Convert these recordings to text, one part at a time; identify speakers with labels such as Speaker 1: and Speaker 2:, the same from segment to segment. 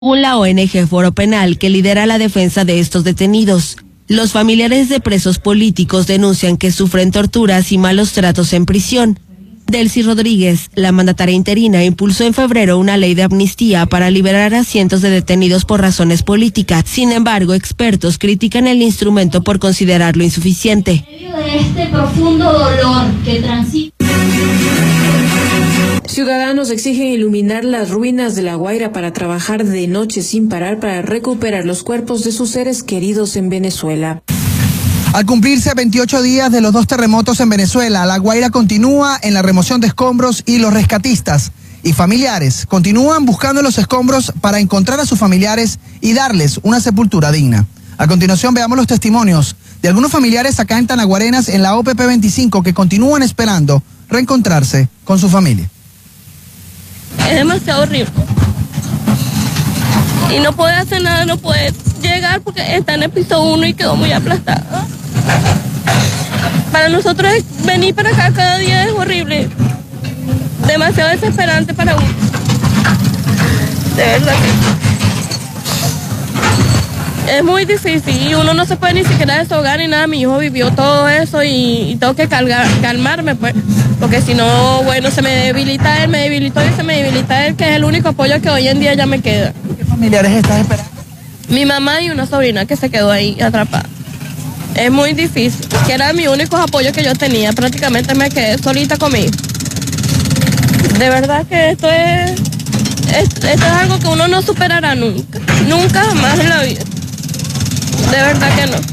Speaker 1: Según la ONG Foro Penal, que lidera la defensa de estos detenidos, los familiares de presos políticos denuncian que sufren torturas y malos tratos en prisión. Delcy Rodríguez, la mandataria interina, impulsó en febrero una ley de amnistía para liberar a cientos de detenidos por razones políticas. Sin embargo, expertos critican el instrumento por considerarlo insuficiente.
Speaker 2: En medio de este profundo dolor que transita.
Speaker 3: Ciudadanos exigen iluminar las ruinas de La Guaira para trabajar de noche sin parar para recuperar los cuerpos de sus seres queridos en Venezuela.
Speaker 4: Al cumplirse 28 días de los 2 terremotos en Venezuela, La Guaira continúa en la remoción de escombros y los rescatistas y familiares continúan buscando los escombros para encontrar a sus familiares y darles una sepultura digna. A continuación veamos los testimonios de algunos familiares acá en Tanaguarenas en la OPP 25 que continúan esperando reencontrarse con su familia.
Speaker 5: Es demasiado horrible. Y no puede hacer nada, no puede llegar porque está en el piso 1 y quedó muy aplastada. Para nosotros venir para acá cada día es horrible. Demasiado desesperante para uno. De verdad que es muy difícil y uno no se puede ni siquiera desahogar ni nada. Mi hijo vivió todo eso y tengo que calmarme, pues. Porque si no, bueno, se me debilita él, me debilitó y se me debilita él, que es el único apoyo que hoy en día ya me queda.
Speaker 4: ¿Qué familiares estás esperando?
Speaker 5: Mi mamá y una sobrina que se quedó ahí atrapada. Es muy difícil, que era mi único apoyo que yo tenía. Prácticamente me quedé solita conmigo. De verdad que esto es algo que uno no superará nunca. Nunca jamás en la vida. De verdad que no.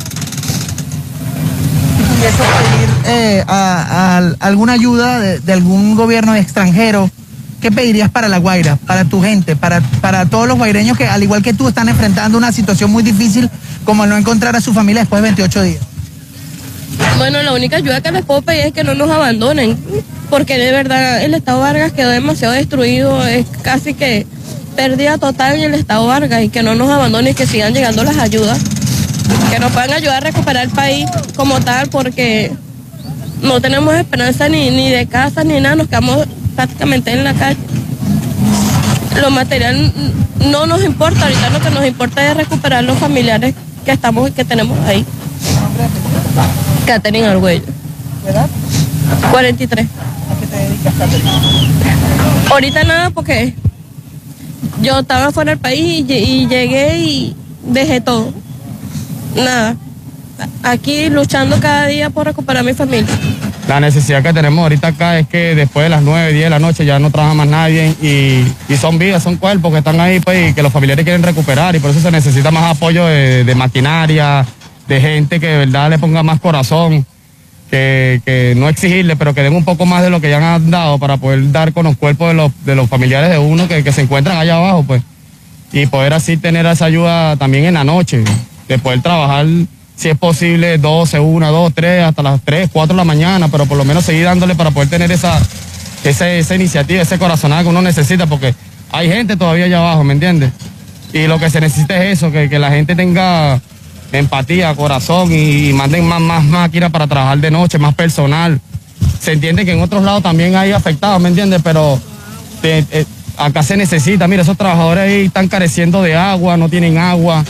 Speaker 4: Pedir alguna ayuda de algún gobierno extranjero, ¿qué pedirías para La Guaira, para tu gente, para todos los guaireños que al igual que tú están enfrentando una situación muy difícil como el no encontrar a su familia después de 28 días?
Speaker 5: Bueno, la única ayuda que les puedo pedir es que no nos abandonen, porque de verdad el Estado Vargas quedó demasiado destruido, es casi que pérdida total en el Estado Vargas, y que no nos abandonen y que sigan llegando las ayudas, que nos puedan ayudar a recuperar el país como tal, porque no tenemos esperanza ni de casa ni nada, nos quedamos prácticamente en la calle. Lo material no nos importa, ahorita lo que nos importa es recuperar los familiares que tenemos ahí. Catherine Argüello.
Speaker 4: ¿Qué edad?
Speaker 5: 43.
Speaker 4: ¿A qué te dedicas, Catherine?
Speaker 5: Ahorita nada, porque yo estaba fuera del país y llegué y dejé todo. Nada. Aquí luchando cada día por recuperar a mi familia.
Speaker 6: La necesidad que tenemos ahorita acá es que después de las 9, 10 de la noche ya no trabaja más nadie y son vidas, son cuerpos que están ahí, pues, y que los familiares quieren recuperar, y por eso se necesita más apoyo de maquinaria, de gente que de verdad le ponga más corazón, que no exigirle, pero que den un poco más de lo que ya han dado para poder dar con los cuerpos de los familiares de uno que se encuentran allá abajo, pues, y poder así tener esa ayuda también en la noche, de poder trabajar, si es posible, 12, 1, 2, 3, hasta las 3, 4 de la mañana, pero por lo menos seguir dándole para poder tener esa iniciativa, ese corazonada que uno necesita, porque hay gente todavía allá abajo, ¿me entiendes? Y lo que se necesita es eso, que la gente tenga empatía, corazón y manden más máquinas para trabajar de noche, más personal. Se entiende que en otros lados también hay afectados, ¿me entiendes? Pero acá se necesita. Mira, esos trabajadores ahí están careciendo de agua, no tienen agua.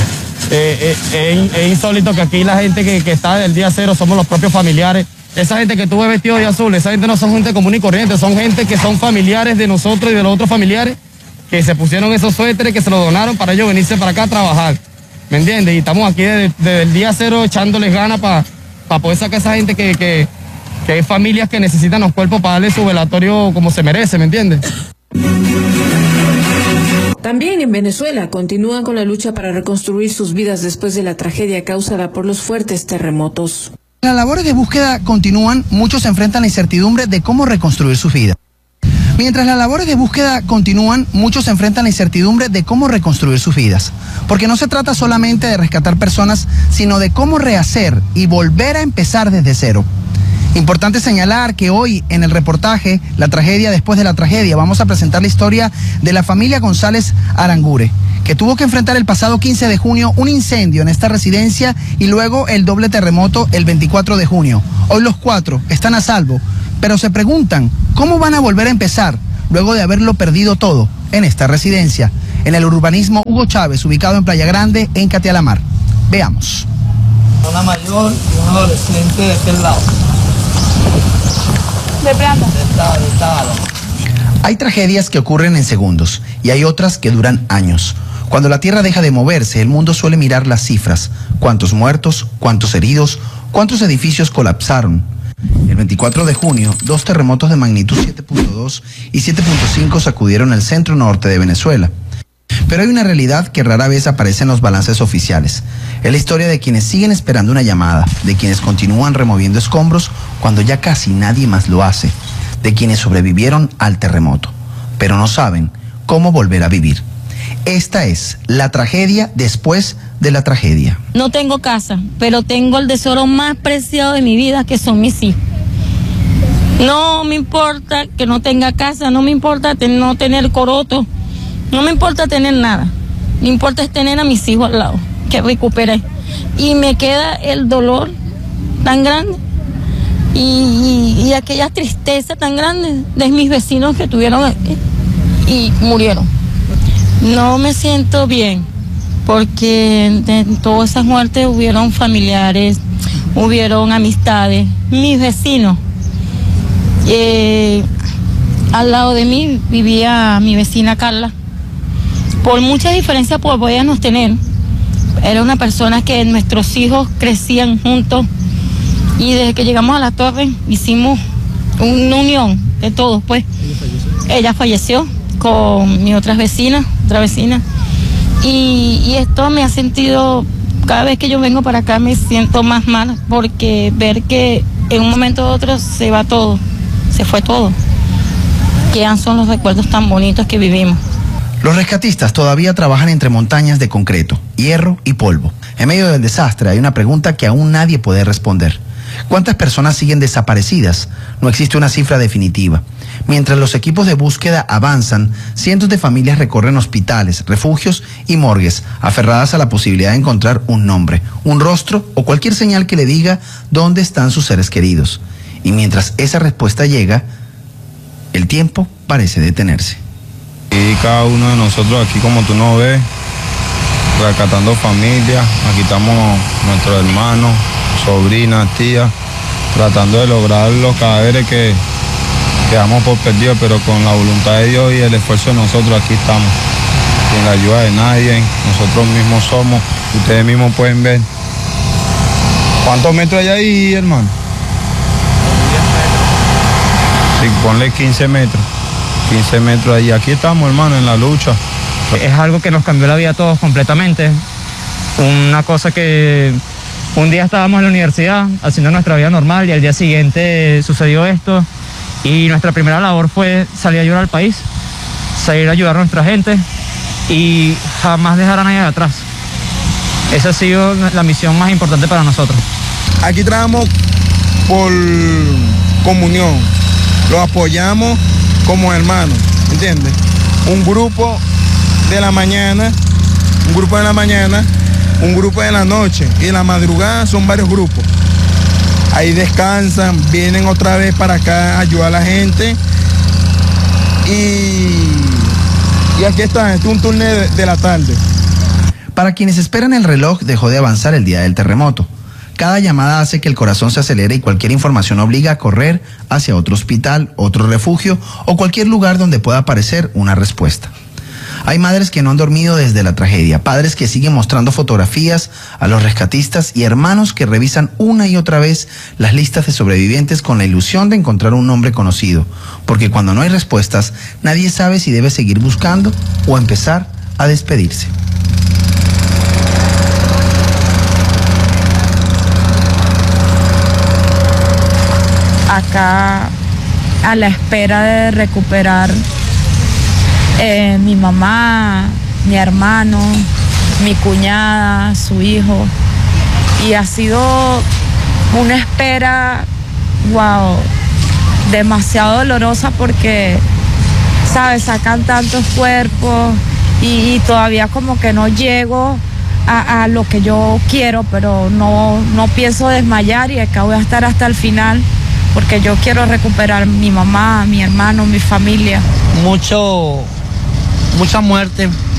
Speaker 6: Es insólito que aquí la gente que está del día cero somos los propios familiares. Esa gente que tú ves vestido de azul, esa gente no son gente común y corriente, son gente que son familiares de nosotros y de los otros familiares que se pusieron esos suéteres, que se los donaron para ellos venirse para acá a trabajar. ¿Me entiendes? Y estamos aquí desde el día cero echándoles ganas para poder sacar a esa gente que hay familias que necesitan los cuerpos para darle su velatorio como se merece, ¿me entiendes?
Speaker 3: También en Venezuela continúan con la lucha para reconstruir sus vidas después de la tragedia causada por los fuertes terremotos.
Speaker 4: Las labores de búsqueda continúan, muchos enfrentan la incertidumbre de cómo reconstruir sus vidas. Mientras las labores de búsqueda continúan, muchos enfrentan la incertidumbre de cómo reconstruir sus vidas. Porque no se trata solamente de rescatar personas, sino de cómo rehacer y volver a empezar desde cero. Importante señalar que hoy en el reportaje La tragedia después de la tragedia vamos a presentar la historia de la familia González Arangure, que tuvo que enfrentar el pasado 15 de junio un incendio en esta residencia y luego el doble terremoto el 24 de junio. Hoy los 4 están a salvo, pero se preguntan cómo van a volver a empezar luego de haberlo perdido todo en esta residencia. en el urbanismo Hugo Chávez, ubicado en Playa Grande, en Catealamar. Veamos.
Speaker 7: Una mayor y un adolescente de aquel lado.
Speaker 5: ¿De planta?
Speaker 7: De esta ala.
Speaker 4: Hay tragedias que ocurren en segundos y hay otras que duran años. Cuando la Tierra deja de moverse, el mundo suele mirar las cifras. ¿Cuántos muertos? ¿Cuántos heridos? ¿Cuántos edificios colapsaron? El 24 de junio, 2 terremotos de magnitud 7.2 y 7.5 sacudieron el centro norte de Venezuela. Pero hay una realidad que rara vez aparece en los balances oficiales. Es la historia de quienes siguen esperando una llamada, de quienes continúan removiendo escombros cuando ya casi nadie más lo hace, de quienes sobrevivieron al terremoto, pero no saben cómo volver a vivir. Esta es la tragedia después de la tragedia.
Speaker 8: No tengo casa, pero tengo el tesoro más preciado de mi vida, que son mis hijos. No me importa que no tenga casa, no me importa no tener coroto, no me importa tener nada. Me importa es tener a mis hijos al lado, que recuperé. Y me queda el dolor tan grande y aquella tristeza tan grande de mis vecinos que tuvieron y murieron. No me siento bien, porque en todas esas muertes hubieron familiares, hubieron amistades, mis vecinos. Al lado de mí vivía mi vecina Carla. Por muchas diferencias podíamos tener, era una persona que nuestros hijos crecían juntos, y desde que llegamos a la torre hicimos una unión de todos, pues. Ella falleció con mi otra vecina, y esto me ha sentido, cada vez que yo vengo para acá me siento más mal, porque ver que en un momento u otro se va todo, se fue todo. Quedan son los recuerdos tan bonitos que vivimos.
Speaker 4: Los rescatistas todavía trabajan entre montañas de concreto, hierro y polvo. En medio del desastre hay una pregunta que aún nadie puede responder. ¿Cuántas personas siguen desaparecidas? No existe una cifra definitiva. Mientras los equipos de búsqueda avanzan, cientos de familias recorren hospitales, refugios y morgues, aferradas a la posibilidad de encontrar un nombre, un rostro o cualquier señal que le diga dónde están sus seres queridos. Y mientras esa respuesta llega, el tiempo parece detenerse.
Speaker 9: Y cada uno de nosotros aquí, como tú nos ves, rescatando familias, aquí estamos nuestros hermanos, sobrinas, tías, tratando de lograr los cadáveres que quedamos por perdidos, pero con la voluntad de Dios y el esfuerzo de nosotros aquí estamos, sin la ayuda de nadie, nosotros mismos somos, ustedes mismos pueden ver. ¿Cuántos metros hay ahí, hermano? 10 metros. Sí, ponle 15 metros. 15 metros ahí. Aquí estamos, hermano, en la lucha.
Speaker 10: Es algo que nos cambió la vida a todos completamente. Una cosa que un día estábamos en la universidad haciendo nuestra vida normal y al día siguiente sucedió esto, y nuestra primera labor fue salir a ayudar al país, salir a ayudar a nuestra gente y jamás dejar a nadie atrás. Esa ha sido la misión más importante para nosotros.
Speaker 11: Aquí trabajamos por comunión, los apoyamos como hermanos, ¿entiendes? Un grupo de la mañana, un grupo de la noche, y la madrugada son varios grupos. Ahí descansan, vienen otra vez para acá a ayudar a la gente, y aquí está, este es un turno de la tarde.
Speaker 4: Para quienes esperan, el reloj dejó de avanzar el día del terremoto. Cada llamada hace que el corazón se acelere y cualquier información obliga a correr hacia otro hospital, otro refugio o cualquier lugar donde pueda aparecer una respuesta. Hay madres que no han dormido desde la tragedia, padres que siguen mostrando fotografías a los rescatistas y hermanos que revisan una y otra vez las listas de sobrevivientes con la ilusión de encontrar un nombre conocido, porque cuando no hay respuestas, nadie sabe si debe seguir buscando o empezar a despedirse.
Speaker 12: Acá a la espera de recuperar mi mamá, mi hermano, mi cuñada, su hijo, y ha sido una espera, wow, demasiado dolorosa porque, sabes, sacan tantos cuerpos y todavía como que no llego a lo que yo quiero, pero no pienso desmayar y acá voy a estar hasta el final, porque yo quiero recuperar mi mamá, mi hermano, mi familia.
Speaker 7: Mucha muerte,